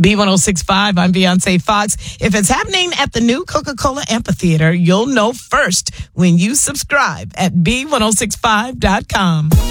B1065, I'm Beyonce Fox. If it's happening at the new Coca-Cola Amphitheater, you'll know first when you subscribe at B1065.com.